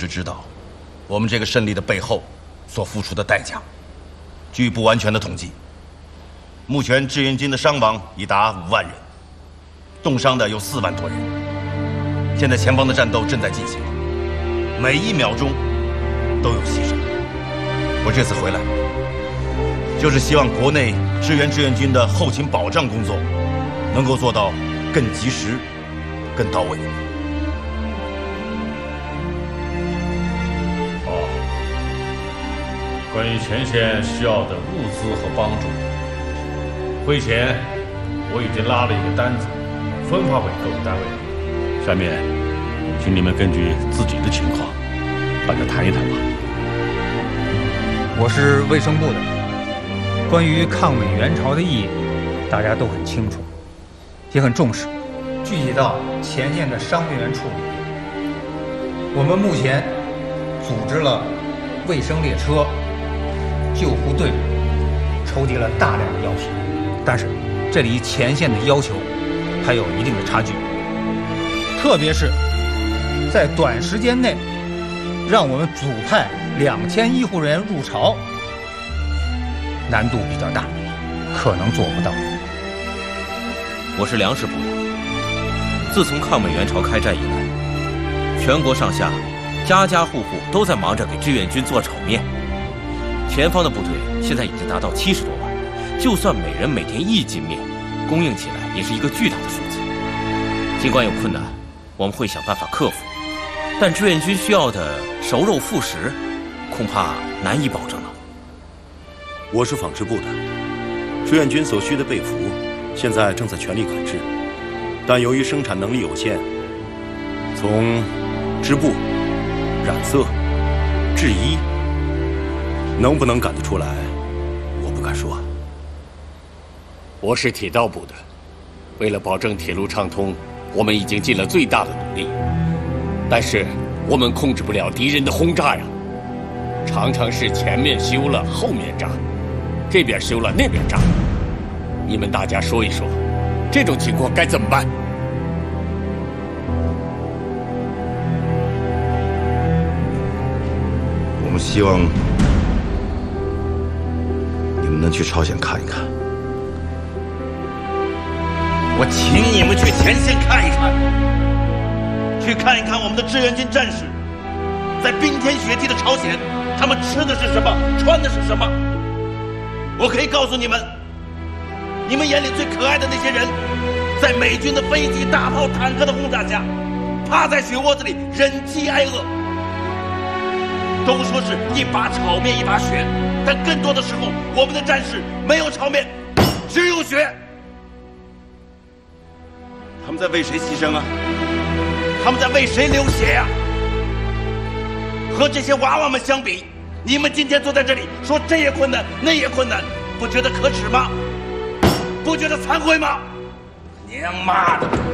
志知道，我们这个胜利的背后所付出的代价。据不完全的统计，目前志愿军的伤亡已达5万人，冻伤的有4万多人。现在前方的战斗正在进行，每1秒钟都有牺牲。我这次回来，就是希望国内支援志愿军的后勤保障工作能够做到更及时、更到位。 关于前线需要的物资和帮助，会前我已经拉了一个单子，分发给各个单位。下面，请你们根据自己的情况，大家谈一谈吧。 我是卫生部的，关于抗美援朝的意义，大家都很清楚，也很重视。具体到前线的伤病员处理，我们目前组织了卫生列车、救护队伍，筹集了大量的药品，但是这离前线的要求还有一定的差距，特别是在短时间内让我们组派2000医护人员入朝，难度比较大，可能做不到。 我是粮食部的，自从抗美援朝开战以来，全国上下家家户户都在忙着给志愿军做炒面。前方的部队现在已经达到70多万，就算每人每天1斤面，供应起来也是一个巨大的数字。尽管有困难，我们会想办法克服，但志愿军需要的熟肉副食，恐怕难以保证了。 我是纺织部的，志愿军所需的被服，现在正在全力赶制，但由于生产能力有限，从织布、染色、制衣，能不能赶得出来，我不敢说。 我是铁道部的，为了保证铁路畅通，我们已经尽了最大的努力，但是我们控制不了敌人的轰炸呀，常常是前面修了后面炸，这边修了那边炸。你们大家说一说，这种情况该怎么办？ 我们希望你们能去朝鲜看一看。我请你们去前线看一看，去看一看我们的志愿军战士在冰天雪地的朝鲜，他们吃的是什么，穿的是什么。我可以告诉你们，你们眼里最可爱的那些人，在美军的飞机、大炮、坦克的轰炸下，趴在雪窝子里忍饥挨饿。都说是一把炒面一把雪，但更多的时候，我们的战士没有炒面，只有雪。他们在为谁牺牲啊？他们在为谁流血呀？和这些娃娃们相比，你们今天坐在这里说这也困难那也困难，不觉得可耻吗？不觉得惭愧吗？娘妈的！